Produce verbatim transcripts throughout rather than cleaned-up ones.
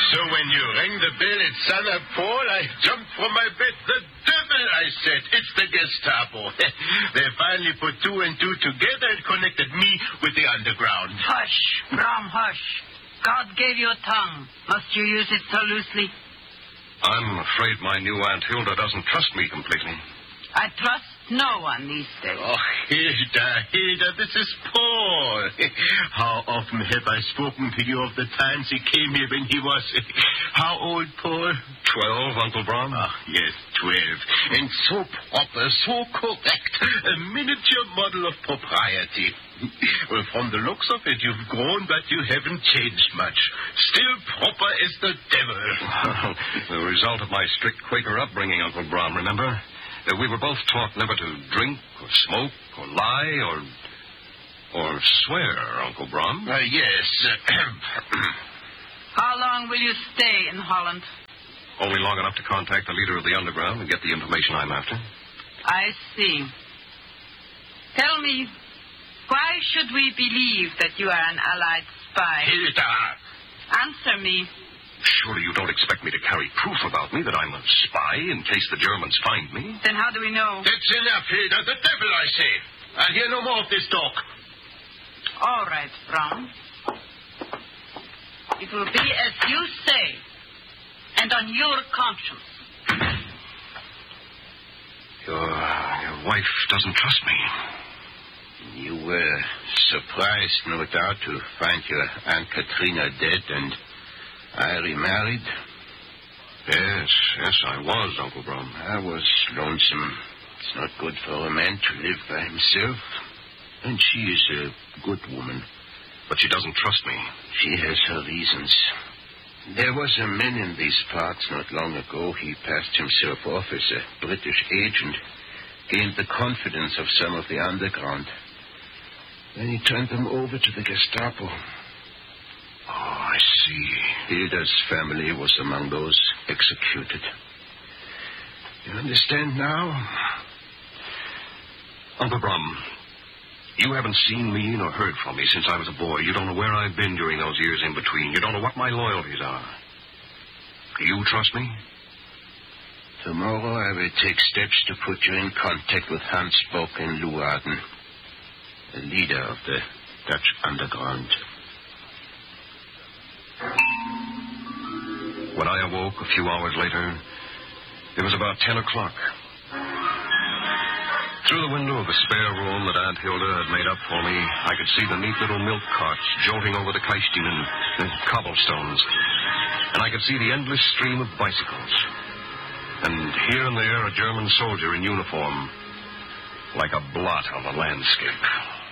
So when you rang the bell at Sana Paul, I jumped from my bed. The devil, I said. It's the Gestapo. They finally put two and two together and connected me with the underground. Hush, Brom, hush. God gave you a tongue. Must you use it so loosely? I'm afraid my new Aunt Hilda doesn't trust me completely. I trust no one these days. Oh, Hilda, Hilda, this is Paul. How often have I spoken to you of the times he came here when he was... How old, Paul? Twelve, Uncle Brom? Ah, yes, twelve. And so proper, so correct. A miniature model of propriety. Well, from the looks of it, you've grown, but you haven't changed much. Still proper as the devil. The result of my strict Quaker upbringing, Uncle Brom, remember? Uh, we were both taught never to drink or smoke or lie or... or swear, Uncle Brom. Uh, yes. How long will you stay in Holland? Only long enough to contact the leader of the underground and get the information I'm after. I see. Tell me, why should we believe that you are an Allied spy? Hilda! Answer me. Surely you don't expect me to carry proof about me that I'm a spy in case the Germans find me? Then how do we know? That's enough, Hilda. The devil, I say. I'll hear no more of this talk. All right, Brown. It will be as you say, and on your conscience. Your, your wife doesn't trust me. You were surprised, no doubt, to find your Aunt Katrina dead and I remarried. Yes, yes, I was, Uncle Brom. I was lonesome. It's not good for a man to live by himself. And she is a good woman. But she doesn't trust me. She has her reasons. There was a man in these parts not long ago. He passed himself off as a British agent, gained the confidence of some of the underground. Then he turned them over to the Gestapo. Oh, I see. Hilda's family was among those executed. You understand now? Uncle Brom, you haven't seen me nor heard from me since I was a boy. You don't know where I've been during those years in between. You don't know what my loyalties are. Do you trust me? Tomorrow I will take steps to put you in contact with Hans Bock in Leeuwarden, the leader of the Dutch underground. When I awoke a few hours later, it was about ten o'clock. Through the window of the spare room that Aunt Hilda had made up for me, I could see the neat little milk carts jolting over the Keistinen and cobblestones. And I could see the endless stream of bicycles. And here and there, a German soldier in uniform, like a blot on the landscape.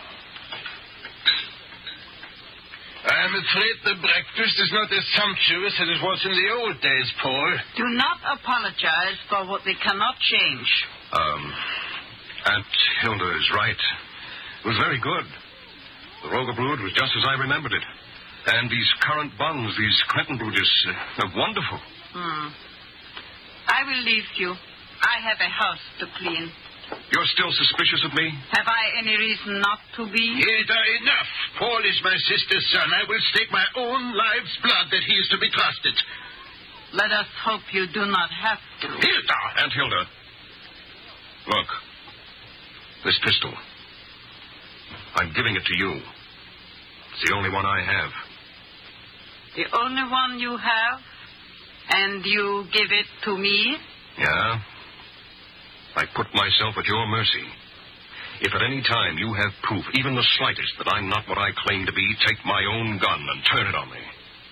I'm afraid the breakfast is not as sumptuous as it was in the old days, Paul. Do not apologize for what we cannot change. Um, Aunt Hilda is right. It was very good. The Rogerblood was just as I remembered it. And these currant buns, these Krentenbludes, uh, they're wonderful. Hmm. I will leave you. I have a house to clean. You're still suspicious of me? Have I any reason not to be? Hilda, enough. Paul is my sister's son. I will stake my own life's blood that he is to be trusted. Let us hope you do not have to. Hilda! Aunt Hilda. Look. This pistol. I'm giving it to you. It's the only one I have. The only one you have? And you give it to me? Yeah. I put myself at your mercy. If at any time you have proof, even the slightest, that I'm not what I claim to be, take my own gun and turn it on me.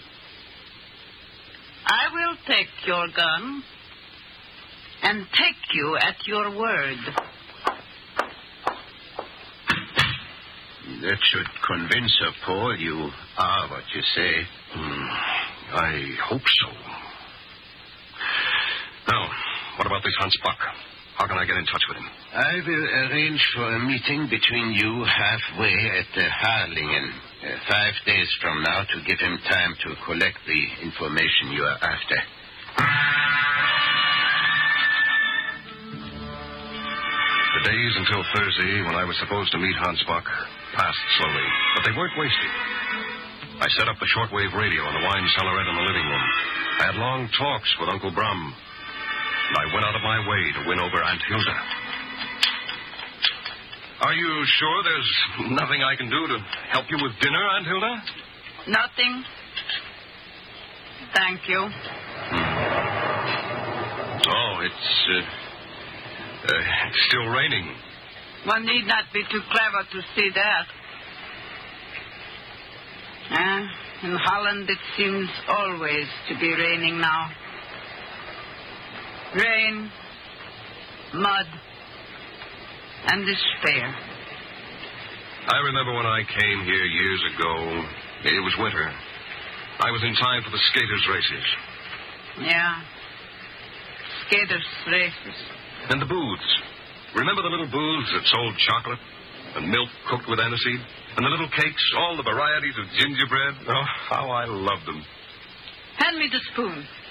I will take your gun and take you at your word. That should convince her, Paul. You are what you say. Hmm. I hope so. Now, what about this Hans Bock? How can I get in touch with him? I will arrange for a meeting between you halfway at the Harlingen, uh, five days from now, to give him time to collect the information you are after. The days until Thursday, when I was supposed to meet Hans Bock, passed slowly, but they weren't wasted. I set up the shortwave radio in the wine cellarette in the living room. I had long talks with Uncle Brum. And I went out of my way to win over Aunt Hilda. Are you sure there's nothing I can do to help you with dinner, Aunt Hilda? Nothing. Thank you. Hmm. Oh, it's, uh, uh, it's still raining. One need not be too clever to see that. Uh, in Holland, it seems always to be raining now. Rain, mud, and despair. I remember when I came here years ago. It was winter. I was in time for the skaters' races. Yeah. Skaters' races. And the booths. Remember the little booths that sold chocolate and milk cooked with aniseed? And the little cakes, all the varieties of gingerbread? Oh, how I loved them. Hand me the spoon.